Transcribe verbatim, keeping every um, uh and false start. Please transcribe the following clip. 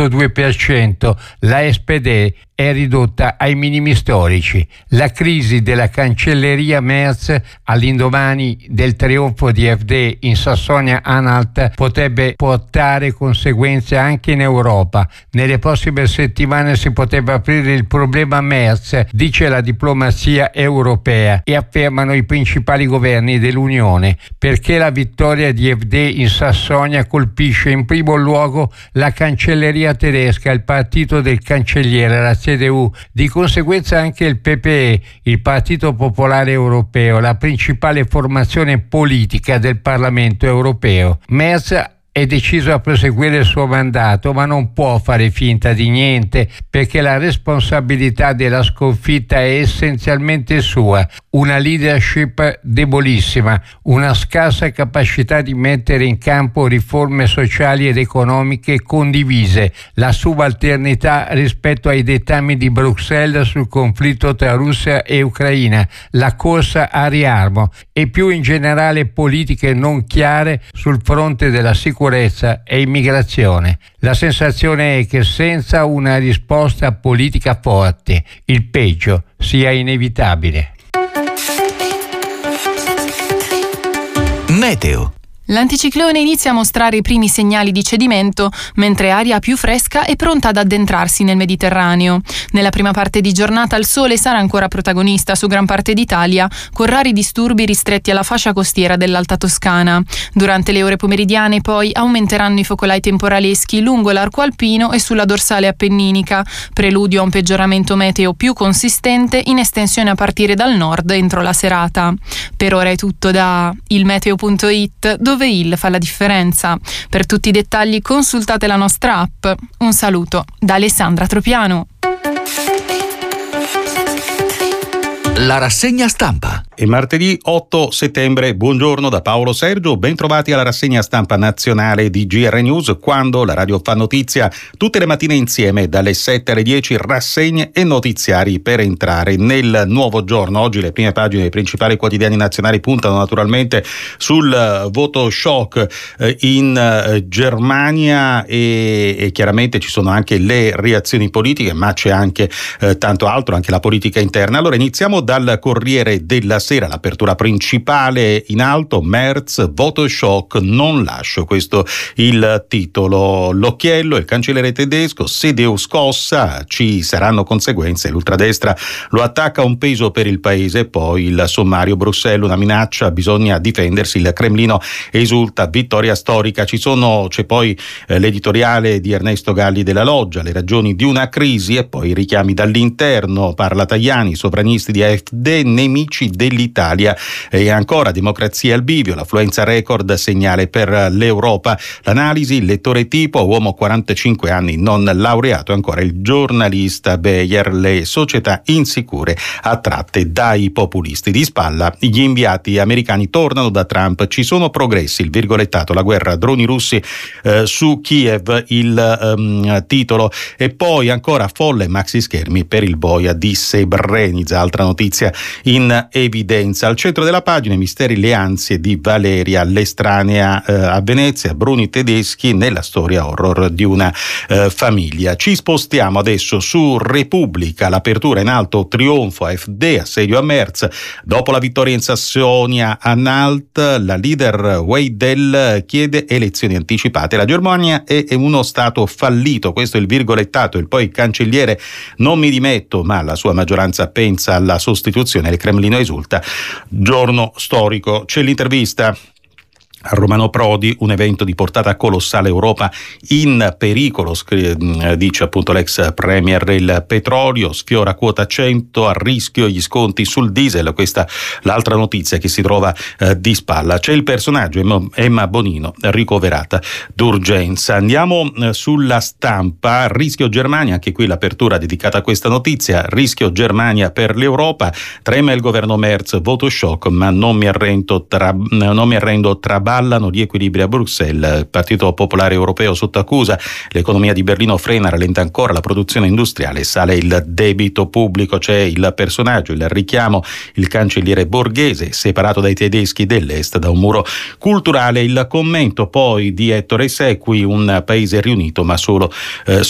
punto due per cento, la S P D è ridotta ai minimi storici. La crisi della cancelleria Merz all'indomani del trionfo di A F D in Sassonia-Anhalt potrebbe portare conseguenze anche in Europa. Nelle prossime settimane si potrebbe aprire il problema Merz, dice la diplomazia europea e affermano i principali governi dell'Unione, perché la vittoria di A F D in Sassonia colpisce in primo luogo la cancelleria tedesca, il partito del cancelliere, la C D U, di conseguenza anche il P P E, il Partito Popolare Europeo, la principale formazione politica del Parlamento europeo. Merz è deciso a proseguire il suo mandato, ma non può fare finta di niente, perché la responsabilità della sconfitta è essenzialmente sua. Una leadership debolissima, una scarsa capacità di mettere in campo riforme sociali ed economiche condivise, la subalternità rispetto ai dettami di Bruxelles sul conflitto tra Russia e Ucraina, la corsa a riarmo e più in generale politiche non chiare sul fronte della sicurezza e immigrazione. La sensazione è che senza una risposta politica forte, il peggio sia inevitabile. Meteo. L'anticiclone inizia a mostrare i primi segnali di cedimento, mentre aria più fresca è pronta ad addentrarsi nel Mediterraneo. Nella prima parte di giornata il sole sarà ancora protagonista su gran parte d'Italia, con rari disturbi ristretti alla fascia costiera dell'Alta Toscana. Durante le ore pomeridiane poi aumenteranno i focolai temporaleschi lungo l'arco alpino e sulla dorsale appenninica, preludio a un peggioramento meteo più consistente in estensione a partire dal nord entro la serata. Per ora è tutto da ilmeteo punto it, dove il fa la differenza. Per tutti i dettagli consultate la nostra app. Un saluto da Alessandra Tropiano. La rassegna stampa. È martedì otto settembre, buongiorno da Paolo Sergio, ben trovati alla rassegna stampa nazionale di G R News, quando la radio fa notizia tutte le mattine insieme dalle sette alle dieci, rassegne e notiziari per entrare nel nuovo giorno. Oggi le prime pagine dei principali quotidiani nazionali puntano naturalmente sul voto shock in Germania e, e chiaramente ci sono anche le reazioni politiche, ma c'è anche eh, tanto altro, anche la politica interna. Allora iniziamo dal Corriere della Sera, l'apertura principale in alto: Merz, voto shock, non lascio, questo il titolo. L'occhiello, il cancelliere tedesco, C D U scossa, ci saranno conseguenze, l'ultradestra lo attacca, un peso per il paese. Poi il sommario, Bruxelles una minaccia, bisogna difendersi, il Cremlino esulta, vittoria storica. Ci sono, c'è poi eh, l'editoriale di Ernesto Galli della Loggia, le ragioni di una crisi, e poi richiami dall'interno, parla Tajani, sovranisti di A F D, nemici dell'Italia. E ancora democrazia al bivio, l'affluenza record, segnale per l'Europa. L'analisi, il lettore tipo, uomo quarantacinque anni, non laureato. Ancora il giornalista Beyer, le società insicure attratte dai populisti. Di spalla gli inviati americani tornano da Trump, ci sono progressi, il virgolettato, la guerra droni russi eh, su Kiev, il um, titolo. E poi ancora folle maxi schermi per il boia di Srebrenica, altra notizia in evidenza. Al centro della pagina, i misteri, le ansie di Valeria, l'estranea eh, a Venezia, Bruni tedeschi nella storia horror di una eh, famiglia. Ci spostiamo adesso su Repubblica, l'apertura in alto, trionfo A F D, assedio a Merz. Dopo la vittoria in Sassonia-Anhalt, la leader Weidel chiede elezioni anticipate. La Germania è uno stato fallito, questo è il virgolettato. E poi il cancelliere, non mi dimetto, ma la sua maggioranza pensa alla sostituzione, il Cremlino esulta, giorno storico. C'è l'intervista a Romano Prodi, un evento di portata colossale, Europa in pericolo, dice appunto l'ex premier. Il petrolio sfiora quota cento, a rischio gli sconti sul diesel, questa l'altra notizia che si trova eh, di spalla. C'è il personaggio Emma Bonino, ricoverata d'urgenza. Andiamo eh, sulla Stampa, rischio Germania, anche qui l'apertura dedicata a questa notizia, rischio Germania per l'Europa, trema il governo Merz, voto shock ma non mi arrendo, tra, non mi arrendo tra ballano gli equilibri a Bruxelles, il Partito Popolare Europeo sotto accusa, l'economia di Berlino frena, rallenta ancora la produzione industriale, sale il debito pubblico. C'è il personaggio, il richiamo, il cancelliere Borghese, separato dai tedeschi dell'Est da un muro culturale. Il commento poi di Ettore Sequi, un paese riunito ma solo eh,